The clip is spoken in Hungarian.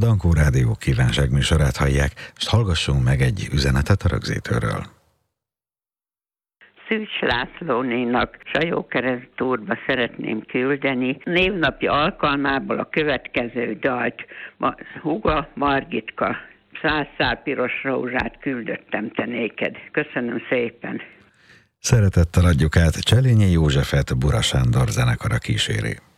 Dankó Rádió kívánságműsorát hallják, és hallgassunk meg egy üzenetet a rögzítőről. Szűcs Lászlónénak Sajókeresztúrba szeretném küldeni névnapja alkalmából a következő dalt. Huga Margitka, 100 szál piros rózsát küldöttem te néked. Köszönöm szépen. Szeretettel adjuk át Cselényi Józsefet Bura Sándor zenekara kíséri.